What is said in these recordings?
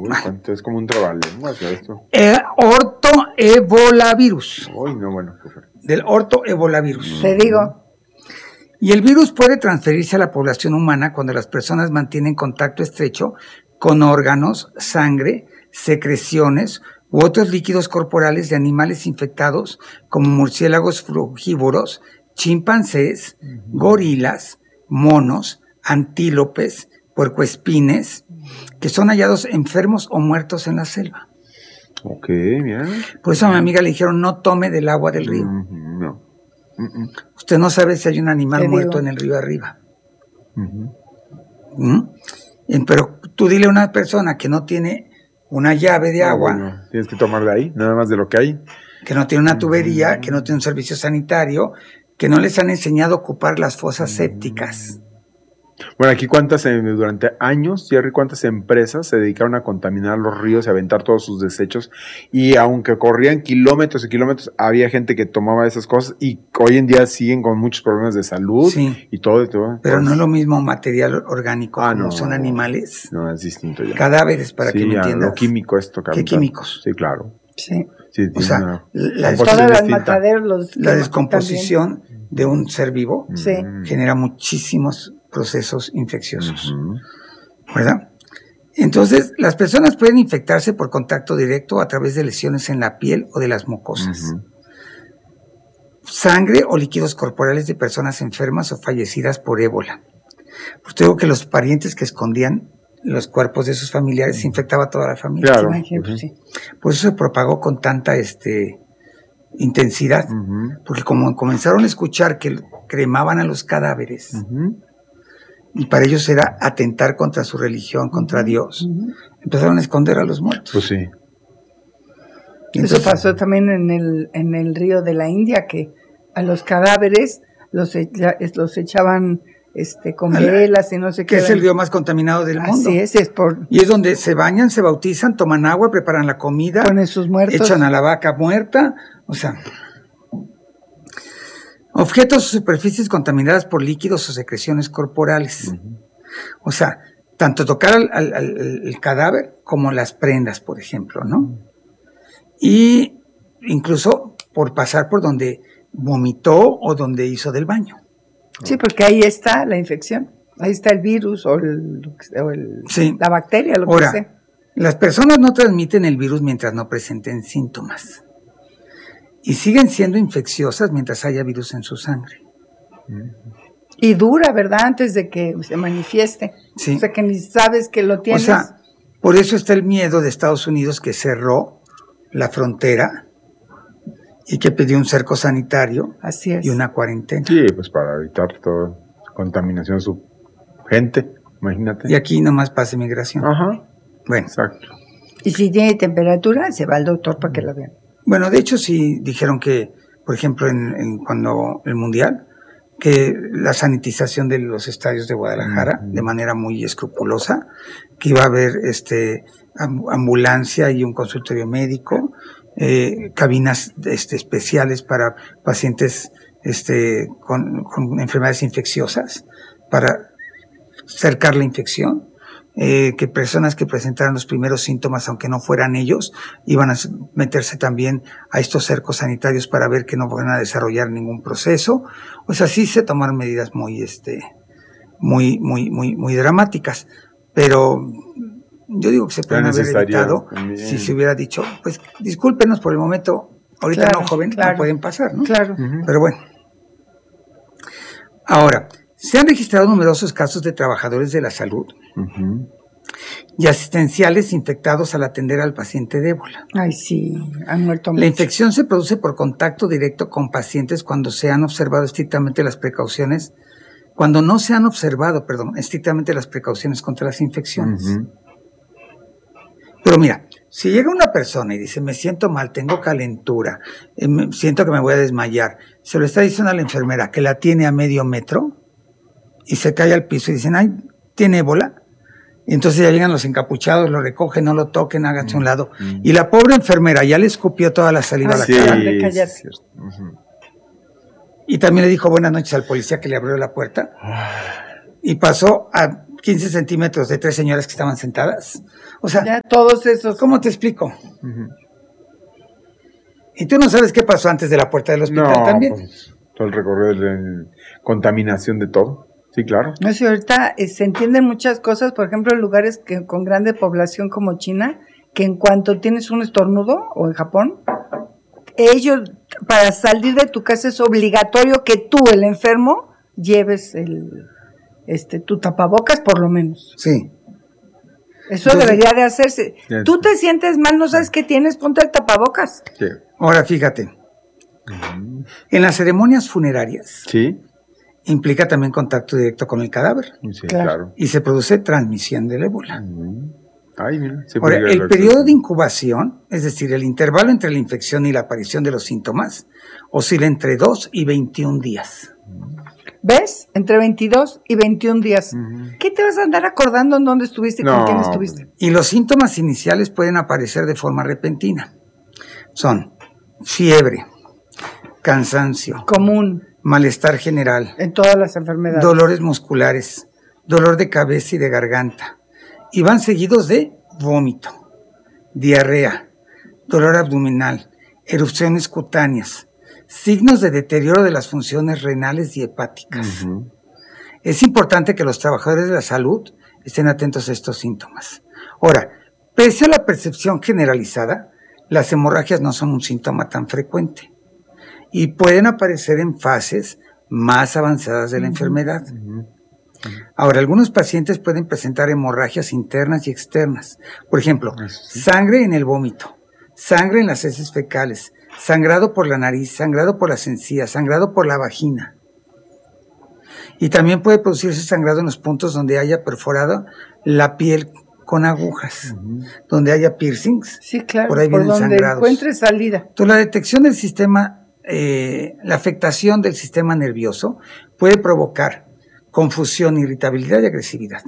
Uy, ¿cuánto? Es como un trabalenguas esto. Ortoebolavirus. Uy, no, bueno. Del ortoebolavirus. Te digo. Y el virus puede transferirse a la población humana cuando las personas mantienen contacto estrecho con órganos, sangre, secreciones u otros líquidos corporales de animales infectados como murciélagos frugívoros, chimpancés, gorilas, monos, antílopes, puercoespines, que son hallados enfermos o muertos en la selva. Ok, bien. Por eso a mi amiga le dijeron, no tome del agua del río. No. Usted no sabe si hay un animal muerto en el río arriba. Pero tú dile a una persona que no tiene una llave de agua. Bueno, tienes que tomar de ahí, nada más de lo que hay. Que no tiene una tubería, que no tiene un servicio sanitario, que no les han enseñado a ocupar las fosas sépticas. Bueno, aquí durante años, Jerry, cuántas empresas se dedicaron a contaminar los ríos y a aventar todos sus desechos, y aunque corrían kilómetros y kilómetros, había gente que tomaba esas cosas y hoy en día siguen con muchos problemas de salud y todo. Pero no es lo mismo material orgánico como son animales. No, es distinto ya. Cadáveres, para que me entiendas. Lo químico esto, ¿Qué químicos? Sí, claro. Sí. O sea, todas las mataderos, la descomposición de un ser vivo genera muchísimos procesos infecciosos, ¿verdad? Entonces, las personas pueden infectarse por contacto directo a través de lesiones en la piel o de las mucosas. Sangre o líquidos corporales de personas enfermas o fallecidas por ébola. Pues te digo que los parientes que escondían los cuerpos de sus familiares se infectaba a toda la familia. Claro. Por eso se propagó con tanta intensidad, porque como comenzaron a escuchar que cremaban a los cadáveres, y para ellos era atentar contra su religión, contra Dios, empezaron a esconder a los muertos. Pues sí. Entonces, eso pasó también en el río de la India, que a los cadáveres los echaban con velas y no sé qué. Que es el río más contaminado del mundo. Así es, Y es donde se bañan, se bautizan, toman agua, preparan la comida, ponen sus muertos, echan a la vaca muerta, o sea, objetos o superficies contaminadas por líquidos o secreciones corporales. O sea, tanto tocar al cadáver como las prendas, por ejemplo, ¿no? Y incluso por pasar por donde vomitó o donde hizo del baño. Sí, porque ahí está la infección, ahí está el virus o la bacteria, lo que sea. Las personas no transmiten el virus mientras no presenten síntomas y siguen siendo infecciosas mientras haya virus en su sangre. Y dura, ¿verdad? Antes de que se manifieste. Sí. O sea, que ni sabes que lo tienes. O sea, por eso está el miedo de Estados Unidos, que cerró la frontera y que pidió un cerco sanitario. Así es. Y una cuarentena. Sí, pues para evitar toda contaminación de su gente, imagínate. Y aquí nomás pasa migración. Ajá. Bueno. Exacto. Y si tiene temperatura, se va al doctor para que la vean. Bueno, de hecho sí dijeron que, por ejemplo, cuando el Mundial, que la sanitización de los estadios de Guadalajara, de manera muy escrupulosa, que iba a haber ambulancia y un consultorio médico, cabinas especiales para pacientes con enfermedades infecciosas, para cercar la infección, que personas que presentaran los primeros síntomas, aunque no fueran ellos, iban a meterse también a estos cercos sanitarios para ver que no van a desarrollar ningún proceso. O sea, sí se tomaron medidas muy dramáticas, pero yo digo que se pueden haber evitado si se hubiera dicho, pues discúlpenos por el momento, ahorita no, joven, no pueden pasar, ¿no? Claro. Pero bueno. Ahora, se han registrado numerosos casos de trabajadores de la salud y asistenciales infectados al atender al paciente de ébola. Ay, sí, han muerto mucho. La infección se produce por contacto directo con pacientes cuando no se han observado estrictamente las precauciones contra las infecciones. Pero mira, si llega una persona y dice, me siento mal, tengo calentura, siento que me voy a desmayar, se lo está diciendo a la enfermera que la tiene a medio metro y se cae al piso y dicen, ay, ¿tiene ébola? Y entonces ya llegan los encapuchados, lo recogen, no lo toquen, háganse a un lado. Y la pobre enfermera ya le escupió toda la saliva a la cara. Y también le dijo buenas noches al policía que le abrió la puerta. Y pasó a 15 centímetros de 3 señoras que estaban sentadas. O sea, ya todos esos. ¿cómo te explico? Y tú no sabes qué pasó antes de la puerta del hospital también. Pues, todo el recorrido de contaminación de todo. Sí, claro. No sé, ahorita se entienden muchas cosas, por ejemplo, en lugares con grande población como China, que en cuanto tienes un estornudo, o en Japón, ellos, para salir de tu casa es obligatorio que tú, el enfermo, lleves tu tapabocas por lo menos. Sí. Eso debería de hacerse. Tú te sientes mal, no sabes qué tienes, ponte el tapabocas. Sí. Ahora fíjate, en las ceremonias funerarias Sí. implica también contacto directo con el cadáver Sí, Claro. claro. y se produce transmisión del ébola. Ay, mira. Sí, Ahora, porque el periodo de incubación, es decir, el intervalo entre la infección y la aparición de los síntomas, oscila entre 2 y 21 días. ¿Ves? Entre 22 y 21 días. ¿Qué te vas a andar acordando en dónde estuviste y con quién estuviste? Y los síntomas iniciales pueden aparecer de forma repentina. Son fiebre, cansancio, Común malestar general, en todas las enfermedades. dolores musculares, dolor de cabeza y de garganta. Y van seguidos de vómito, diarrea, dolor abdominal, erupciones cutáneas, signos de deterioro de las funciones renales y hepáticas. Es importante que los trabajadores de la salud estén atentos a estos síntomas. Ahora, pese a la percepción generalizada, las hemorragias no son un síntoma tan frecuente y pueden aparecer en fases más avanzadas de la enfermedad. Ahora, algunos pacientes pueden presentar hemorragias internas y externas. Por ejemplo, sangre en el vómito, sangre en las heces fecales, sangrado por la nariz, sangrado por las encías, sangrado por la vagina. Y también puede producirse sangrado en los puntos donde haya perforado la piel con agujas, donde haya piercings. Sí, claro, por ahí por vienen donde sangrados. encuentre salida. Entonces, la detección del sistema, la afectación del sistema nervioso puede provocar confusión, irritabilidad y agresividad.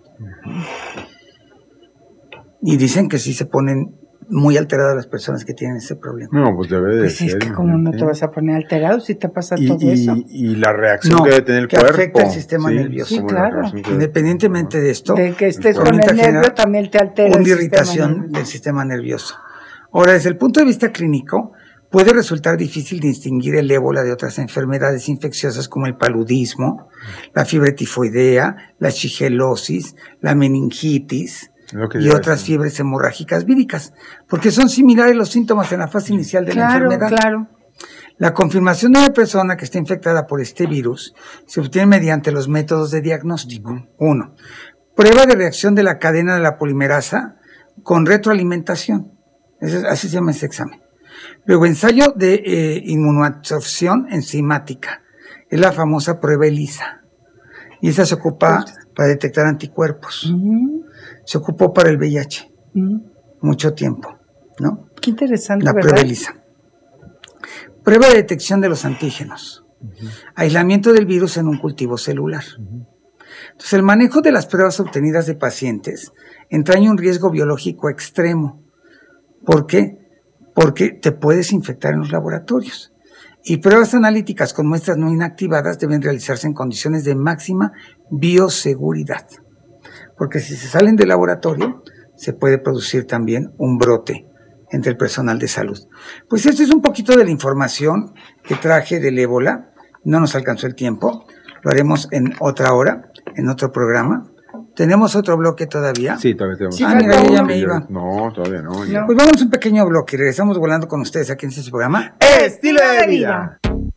Y dicen que sí se ponen muy alteradas las personas que tienen ese problema. No, pues debe de Pues ser. es que como no te vas a poner alterado si te pasa todo eso. Y la reacción No, que debe tener el que cuerpo. afecta el sistema nervioso. Sí, como claro. la reacción que- Independientemente de esto, De que estés cuerpo con también el te nervio genera también te altera una el sistema irritación nervioso. del sistema nervioso. Ahora, desde el punto de vista clínico, puede resultar difícil distinguir el ébola de otras enfermedades infecciosas como el paludismo, la fiebre tifoidea, la shigelosis, la meningitis y otras fiebres hemorrágicas víricas, porque son similares los síntomas en la fase inicial de la enfermedad. Claro. La confirmación de una persona que está infectada por este virus se obtiene mediante los métodos de diagnóstico. 1. Prueba de reacción de la cadena de la polimerasa con retroalimentación. Así se llama ese examen. Luego, ensayo de inmunoabsorción enzimática. Es la famosa prueba ELISA. Y esa se ocupa para detectar anticuerpos. Se ocupó para el VIH. Mucho tiempo, ¿no? Qué interesante, La ¿verdad? prueba ELISA. Prueba de detección de los antígenos. Aislamiento del virus en un cultivo celular. Entonces, el manejo de las pruebas obtenidas de pacientes entraña un riesgo biológico extremo. ¿Por qué? Porque te puedes infectar en los laboratorios. Y pruebas analíticas con muestras no inactivadas deben realizarse en condiciones de máxima bioseguridad. Porque si se salen del laboratorio, se puede producir también un brote entre el personal de salud. Pues esto es un poquito de la información que traje del ébola. No nos alcanzó el tiempo. Lo haremos en otra hora, en otro programa. ¿Tenemos otro bloque todavía? Sí, todavía tenemos. Sí, mira, yo ya me iba. No, todavía no. ya. No. Pues vamos a un pequeño bloque y regresamos volando con ustedes aquí en este programa. Estilo de vida.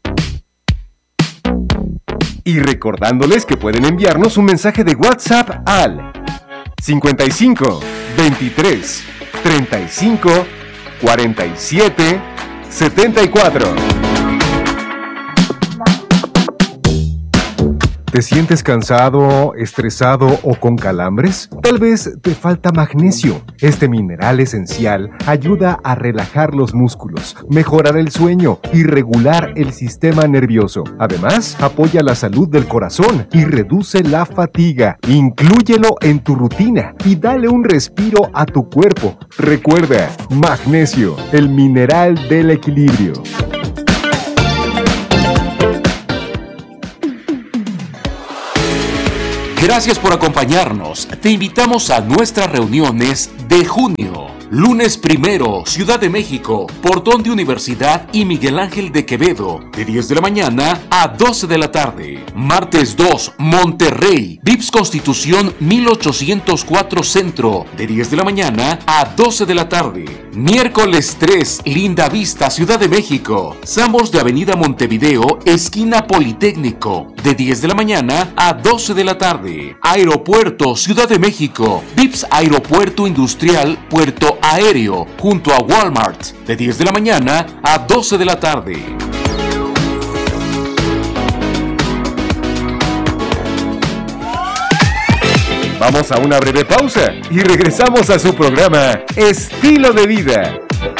Y recordándoles que pueden enviarnos un mensaje de WhatsApp al 55 23 35 47 74. ¿Te sientes cansado, estresado o con calambres? Tal vez te falta magnesio. Este mineral esencial ayuda a relajar los músculos, mejorar el sueño y regular el sistema nervioso. Además, apoya la salud del corazón y reduce la fatiga. Inclúyelo en tu rutina y dale un respiro a tu cuerpo. Recuerda, magnesio, el mineral del equilibrio. Gracias por acompañarnos. Te invitamos a nuestras reuniones de junio. Lunes 1, Ciudad de México, Portón de Universidad y Miguel Ángel de Quevedo, de 10 de la mañana a 12 de la tarde. Martes 2, Monterrey, Vips Constitución 1804 Centro, de 10 de la mañana a 12 de la tarde. Miércoles 3, Linda Vista, Ciudad de México, Sambors de Avenida Montevideo, esquina Politécnico, de 10 de la mañana a 12 de la tarde. Aeropuerto, Ciudad de México, Vips Aeropuerto Industrial Puerto Aéreo, junto a Walmart, de 10 de la mañana a 12 de la tarde. Vamos a una breve pausa y regresamos a su programa Estilo de Vida.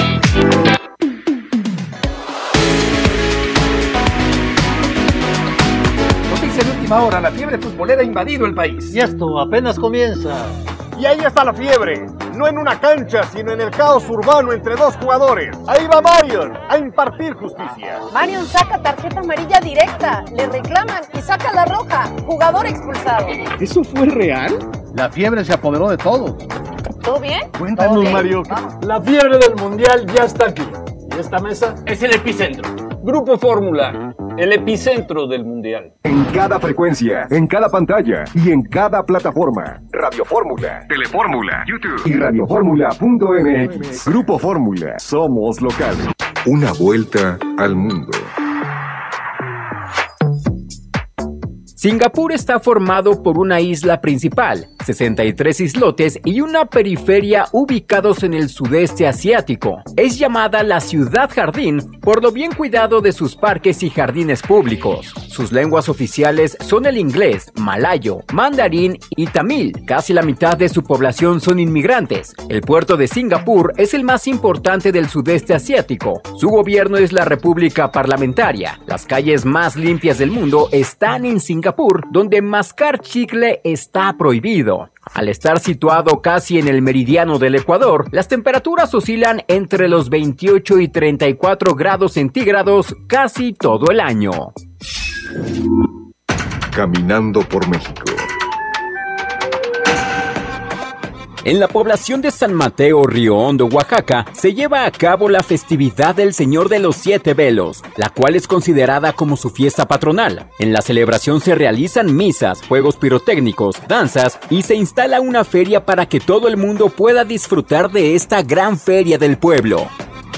Noticia de última hora, la fiebre futbolera ha invadido el país. Y esto apenas comienza. Y ahí está la fiebre, no en una cancha, sino en el caos urbano entre dos jugadores. Ahí va Marion a impartir justicia. Marion saca tarjeta amarilla directa, le reclaman y saca la roja, jugador expulsado. ¿Eso fue real? La fiebre se apoderó de todos. ¿Todo bien? Cuéntanos, Mario. La fiebre del mundial ya está aquí. Y esta mesa es el epicentro. Grupo Fórmula, el epicentro del mundial. En cada frecuencia, en cada pantalla y en cada plataforma. Radio Fórmula, Telefórmula, YouTube y radioformula.mx. Grupo Fórmula, somos locales. Una vuelta al mundo. Singapur está formado por una isla principal, 63 islotes y una periferia ubicados en el sudeste asiático. Es llamada la ciudad jardín por lo bien cuidado de sus parques y jardines públicos. Sus lenguas oficiales son el inglés, malayo, mandarín y tamil. Casi la mitad de su población son inmigrantes. El puerto de Singapur es el más importante del sudeste asiático. Su gobierno es la República Parlamentaria. Las calles más limpias del mundo están en Singapur, donde mascar chicle está prohibido. Al estar situado casi en el meridiano del Ecuador, las temperaturas oscilan entre los 28 y 34 grados centígrados casi todo el año. Caminando por México. En la población de San Mateo, Río Hondo, Oaxaca, se lleva a cabo la festividad del Señor de los Siete Velos, la cual es considerada como su fiesta patronal. En la celebración se realizan misas, juegos pirotécnicos, danzas y se instala una feria para que todo el mundo pueda disfrutar de esta gran feria del pueblo.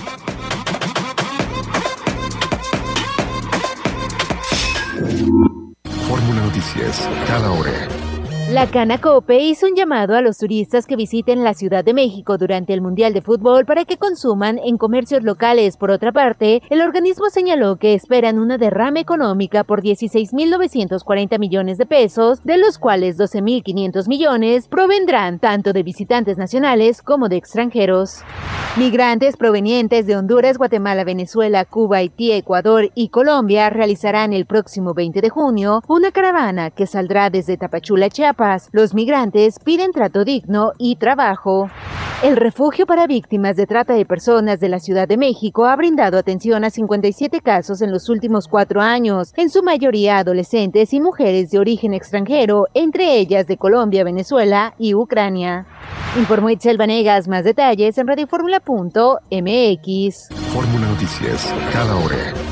Fórmula Noticias, cada hora. La Canacope hizo un llamado a los turistas que visiten la Ciudad de México durante el Mundial de Fútbol para que consuman en comercios locales. Por otra parte, el organismo señaló que esperan una derrama económica por 16.940 millones de pesos, de los cuales 12.500 millones provendrán tanto de visitantes nacionales como de extranjeros. Migrantes provenientes de Honduras, Guatemala, Venezuela, Cuba, Haití, Ecuador y Colombia realizarán el próximo 20 de junio una caravana que saldrá desde Tapachula, Chiapas. Los migrantes piden trato digno y trabajo. El Refugio para Víctimas de Trata de Personas de la Ciudad de México ha brindado atención a 57 casos en los últimos 4 años, en su mayoría adolescentes y mujeres de origen extranjero, entre ellas de Colombia, Venezuela y Ucrania. Informó Itzel Vanegas. Más detalles en radioformula.mx. Fórmula Noticias, cada hora.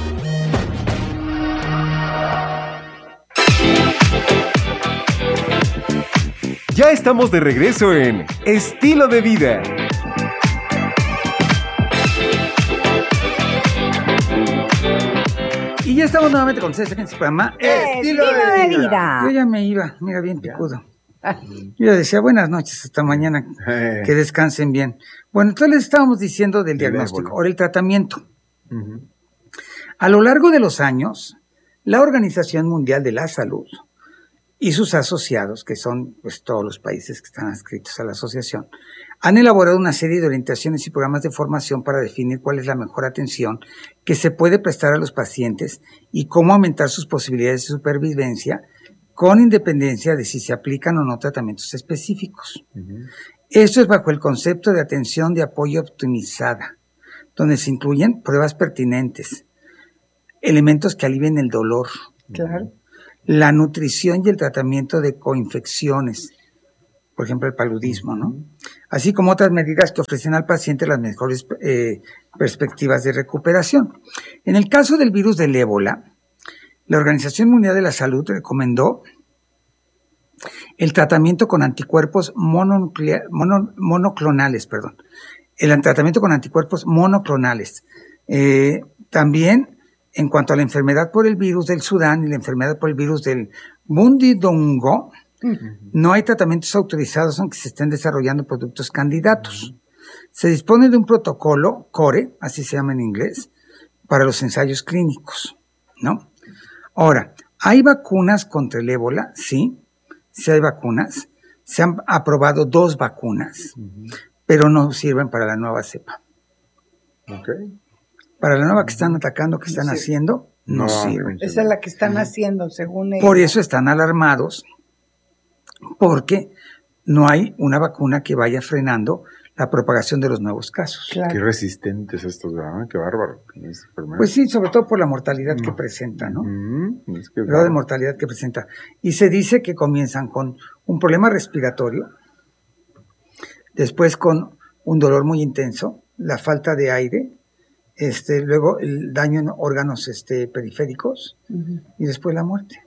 Ya estamos de regreso en Estilo de Vida. Y ya estamos nuevamente con ustedes en este programa Estilo de Vida. Yo ya me iba, mira, bien picudo. Yo ya decía buenas noches, hasta mañana, que descansen bien. Bueno, entonces les estábamos diciendo del diagnóstico, ahora el tratamiento. A lo largo de los años, la Organización Mundial de la Salud y sus asociados, que son pues todos los países que están adscritos a la asociación, han elaborado una serie de orientaciones y programas de formación para definir cuál es la mejor atención que se puede prestar a los pacientes y cómo aumentar sus posibilidades de supervivencia con independencia de si se aplican o no tratamientos específicos. Esto es bajo el concepto de atención de apoyo optimizada, donde se incluyen pruebas pertinentes, elementos que alivien el dolor, Claro. la nutrición y el tratamiento de coinfecciones, por ejemplo el paludismo, ¿no? Así como otras medidas que ofrecen al paciente las mejores perspectivas de recuperación. En el caso del virus del ébola, la Organización Mundial de la Salud recomendó el tratamiento con anticuerpos monoclonales. El tratamiento con anticuerpos monoclonales. También, en cuanto a la enfermedad por el virus del Sudán y la enfermedad por el virus del Bundibugyo, no hay tratamientos autorizados aunque se estén desarrollando productos candidatos. Se dispone de un protocolo, CORE, así se llama en inglés, para los ensayos clínicos, ¿no? Ahora, ¿hay vacunas contra el ébola? Sí hay vacunas. Se han aprobado 2 vacunas, pero no sirven para la nueva cepa. Okay. Para la nueva que están atacando, que están haciendo, no sirven. Esa es la que están haciendo, según ellos. Por eso están alarmados, porque no hay una vacuna que vaya frenando la propagación de los nuevos casos. Claro. Qué resistentes estos, ¿verdad? Qué bárbaro. Pues sí, sobre todo por la mortalidad que presenta, ¿no? Es que grado de mortalidad que presenta. Y se dice que comienzan con un problema respiratorio, después con un dolor muy intenso, la falta de aire, luego el daño en órganos periféricos y después la muerte.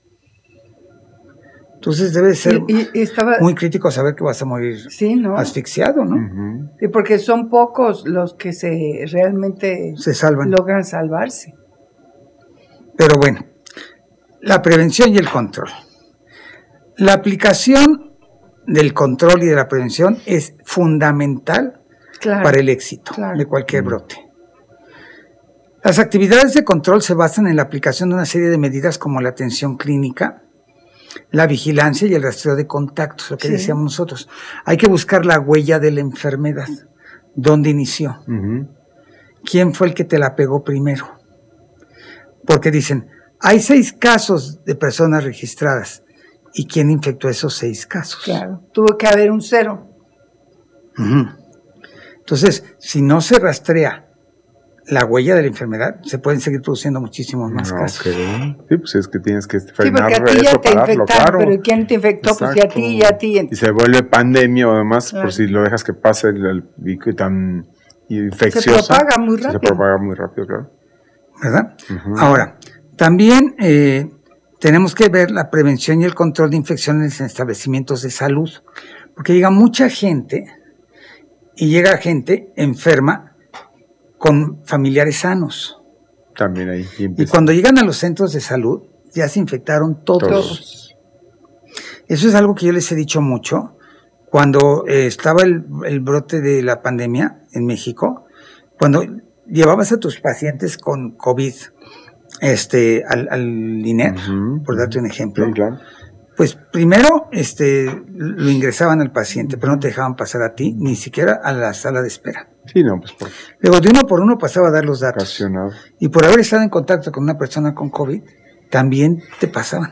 Entonces debe ser muy crítico saber que vas a morir asfixiado, ¿no? Sí, porque son pocos los que realmente se salvan. Logran salvarse. Pero bueno, la prevención y el control. La aplicación del control y de la prevención es fundamental para el éxito de cualquier brote. Las actividades de control se basan en la aplicación de una serie de medidas como la atención clínica, la vigilancia y el rastreo de contactos, lo que decíamos nosotros. Hay que buscar la huella de la enfermedad, dónde inició, quién fue el que te la pegó primero. Porque dicen, hay 6 casos de personas registradas, ¿y quién infectó esos 6 casos? Claro, tuvo que haber un 0. Entonces, si no se rastrea la huella de la enfermedad, se pueden seguir produciendo muchísimos más casos. Sí, pues es que tienes que frenar porque a ti ya te infectaron, pero ¿quién te infectó? Exacto. Pues y a ti. Y se vuelve pandemia, además, por si lo dejas que pase el pico tan infeccioso. Se propaga muy rápido. Se propaga muy rápido, claro. ¿Verdad? Ahora, también tenemos que ver la prevención y el control de infecciones en establecimientos de salud, porque llega mucha gente, y llega gente enferma, con familiares sanos. También ahí. Y cuando llegan a los centros de salud, ya se infectaron todos. Eso es algo que yo les he dicho mucho. Cuando estaba el brote de la pandemia en México, cuando llevabas a tus pacientes con COVID al INER, por darte un ejemplo, claro. Pues primero lo ingresaban al paciente, pero no te dejaban pasar a ti, ni siquiera a la sala de espera. Sí, no, pues por... Luego de uno por uno pasaba a dar los datos. Apasionado. Y por haber estado en contacto con una persona con COVID, también te pasaban.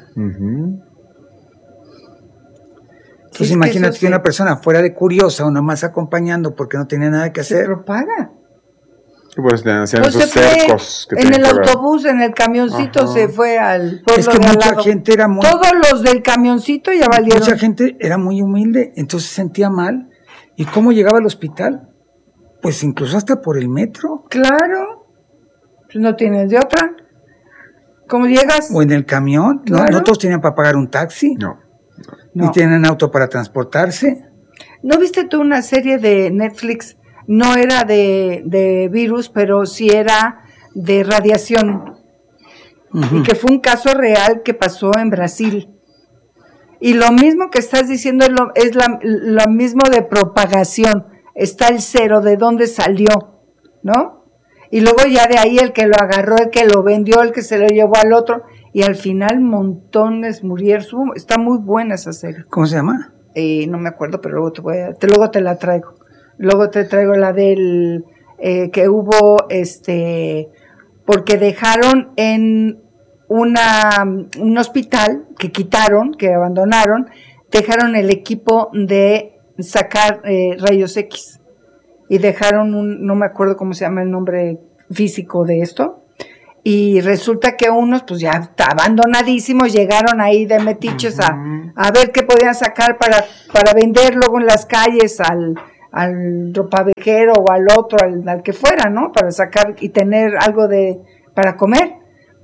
Entonces imagínate que una persona fuera de curiosa o nomás acompañando porque no tenía nada que hacer. Se propaga. Pues hacían esos cercos. Que en el autobús, en el camioncito, se fue al pueblo. Es que mucha gente era muy... Todos los del camioncito ya valieron. Mucha gente era muy humilde, entonces se sentía mal. ¿Y cómo llegaba al hospital? Pues incluso hasta por el metro. Claro. Pues no tienes de otra. ¿Cómo llegas? O en el camión. Claro. No todos tenían para pagar un taxi. No. Ni tienen auto para transportarse. ¿No viste tú una serie de Netflix? No era de virus, pero sí era de radiación. Y que fue un caso real que pasó en Brasil. Y lo mismo que estás diciendo es lo mismo de propagación. Está el 0, de dónde salió, ¿no? Y luego ya de ahí el que lo agarró, el que lo vendió, el que se lo llevó al otro. Y al final montones murieron. Está muy buena esa serie. ¿Cómo se llama? No me acuerdo, pero luego te la traigo. Luego te traigo la del que hubo, porque dejaron en un hospital que quitaron, que abandonaron, dejaron el equipo de sacar rayos X y dejaron no me acuerdo cómo se llama el nombre físico de esto, y resulta que unos pues ya abandonadísimos llegaron ahí de metiches a ver qué podían sacar para vender luego en las calles al ropavejero o al otro, al que fuera, ¿no? Para sacar y tener algo para comer.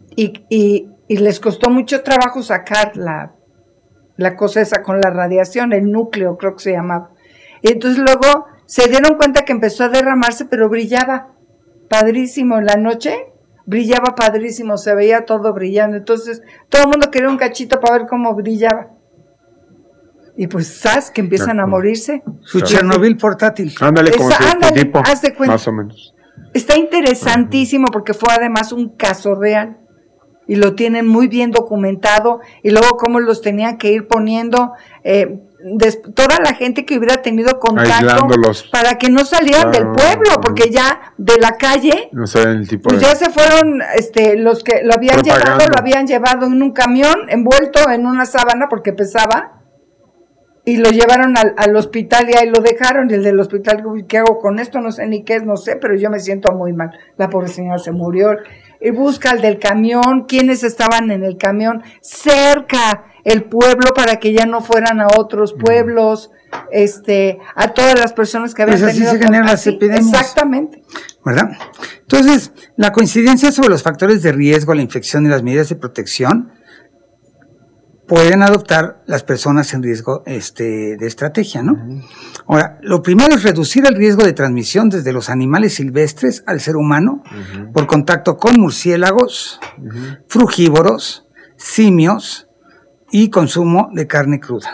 Y les costó mucho trabajo sacar la cosa esa con la radiación, el núcleo creo que se llamaba. Y entonces luego se dieron cuenta que empezó a derramarse, pero brillaba padrísimo en la noche, brillaba padrísimo, se veía todo brillando. Entonces todo el mundo quería un cachito para ver cómo brillaba. Y pues, ¿sabes? Que empiezan a morirse. Su Chernobyl portátil. Ándale, como tipo, haz de cuenta. Más o menos. Está interesantísimo porque fue además un caso real. Y lo tienen muy bien documentado. Y luego cómo los tenían que ir poniendo. Toda la gente que hubiera tenido contacto para que no salieran del pueblo, porque ya de la calle, no saben el tipo pues ya se fueron, los que lo habían llevado en un camión, envuelto en una sábana porque pesaba. Y lo llevaron al hospital y ahí lo dejaron. Y el del hospital, ¿qué hago con esto? No sé ni qué es, no sé, pero yo me siento muy mal. La pobre señora se murió. Y busca el del camión, quiénes estaban en el camión, cerca el pueblo para que ya no fueran a otros pueblos, a todas las personas que habían tenido. Así se generan las epidemias. Exactamente. ¿Verdad? Entonces, la coincidencia sobre los factores de riesgo a la infección y las medidas de protección pueden adoptar las personas en riesgo de estrategia, ¿no? Ahora, lo primero es reducir el riesgo de transmisión desde los animales silvestres al ser humano por contacto con murciélagos, frugívoros, simios y consumo de carne cruda.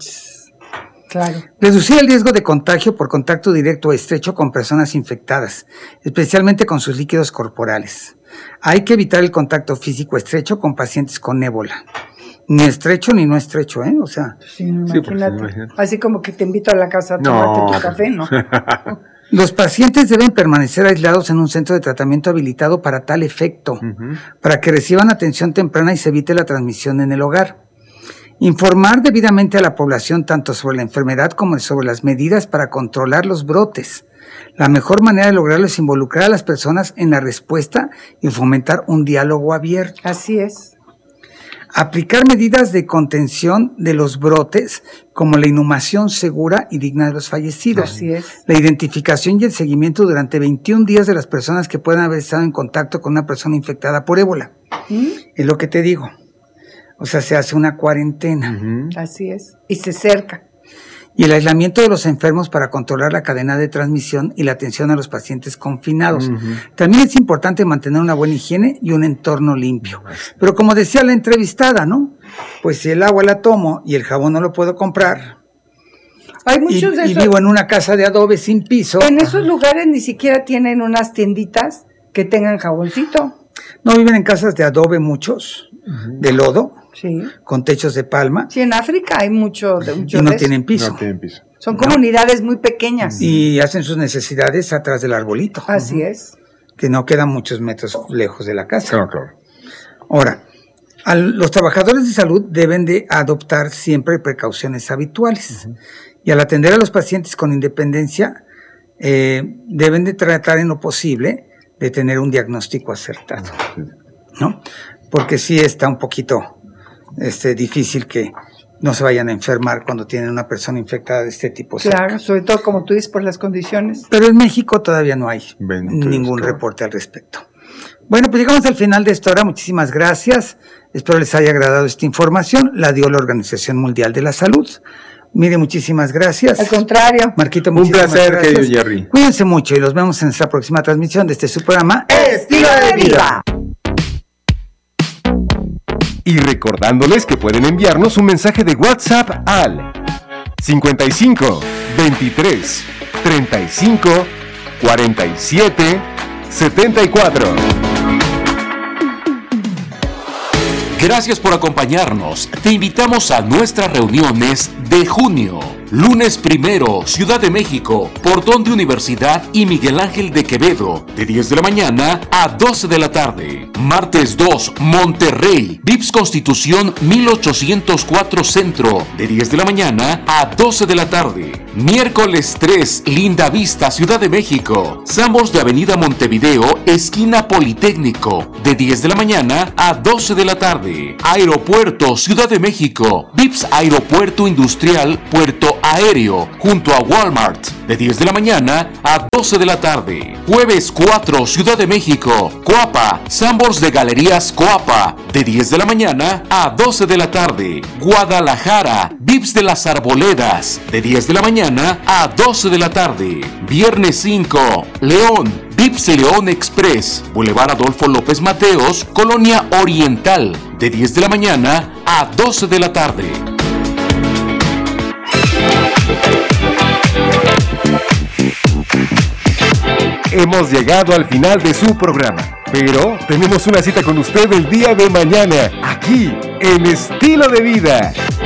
Claro. Reducir el riesgo de contagio por contacto directo o estrecho con personas infectadas, especialmente con sus líquidos corporales. Hay que evitar el contacto físico estrecho con pacientes con ébola. Ni estrecho ni no estrecho, ¿eh? O sea. Sí, imagínate. Así como que te invito a la casa a tomarte tu café, ¿no? Los pacientes deben permanecer aislados en un centro de tratamiento habilitado para tal efecto, para que reciban atención temprana y se evite la transmisión en el hogar. Informar debidamente a la población tanto sobre la enfermedad como sobre las medidas para controlar los brotes. La mejor manera de lograrlo es involucrar a las personas en la respuesta y fomentar un diálogo abierto. Así es. Aplicar medidas de contención de los brotes, como la inhumación segura y digna de los fallecidos. Así es. La identificación y el seguimiento durante 21 días de las personas que puedan haber estado en contacto con una persona infectada por ébola. Es lo que te digo. O sea, se hace una cuarentena. Así es. Y se cerca. Y el aislamiento de los enfermos para controlar la cadena de transmisión y la atención a los pacientes confinados. También es importante mantener una buena higiene y un entorno limpio. Pero como decía la entrevistada, ¿no? Pues si el agua la tomo y el jabón no lo puedo comprar. Hay muchos de esos. Y vivo en una casa de adobe sin piso. En esos lugares ni siquiera tienen unas tienditas que tengan jaboncito. No, viven en casas de adobe muchos, de lodo. Sí. Con techos de palma. Sí, en África hay mucho y no tienen piso. Son comunidades muy pequeñas. Y hacen sus necesidades atrás del arbolito. Así es. Que no quedan muchos metros lejos de la casa. Claro. Ahora, los trabajadores de salud deben de adoptar siempre precauciones habituales. Y al atender a los pacientes con independencia, deben de tratar en lo posible de tener un diagnóstico acertado. ¿No? Porque sí está un poquito difícil que no se vayan a enfermar cuando tienen una persona infectada de este tipo. Claro, sobre todo como tú dices, por las condiciones. Pero en México todavía no hay ningún reporte al respecto. Bueno, pues llegamos al final de esta hora. Muchísimas gracias. Espero les haya agradado esta información. La dio la Organización Mundial de la Salud. Mire, muchísimas gracias. Al contrario. Marquito, un placer, querido Jerry. Cuídense mucho y los vemos en nuestra próxima transmisión de su programa Estilo de Vida. Y recordándoles que pueden enviarnos un mensaje de WhatsApp al 55 23 35 47 74. Gracias por acompañarnos. Te invitamos a nuestras reuniones de junio. Lunes 1, Ciudad de México, Portón de Universidad y Miguel Ángel de Quevedo, de 10 de la mañana a 12 de la tarde. Martes 2, Monterrey, Vips Constitución 1804 Centro, de 10 de la mañana a 12 de la tarde. Miércoles 3, Linda Vista, Ciudad de México, Sambors de Avenida Montevideo, esquina Politécnico, de 10 de la mañana a 12 de la tarde. Aeropuerto, Ciudad de México, Vips Aeropuerto Industrial, Puerto Aéreo, junto a Walmart, de 10 de la mañana a 12 de la tarde. Jueves 4, Ciudad de México, Coapa, Sambors de Galerías Coapa, de 10 de la mañana a 12 de la tarde. Guadalajara, Vips de las Arboledas, de 10 de la mañana a 12 de la tarde. Viernes 5, León, Vips León Express, Boulevard Adolfo López Mateos, Colonia Oriental, de 10 de la mañana a 12 de la tarde. Hemos llegado al final de su programa, pero tenemos una cita con usted el día de mañana, aquí, en Estilo de Vida.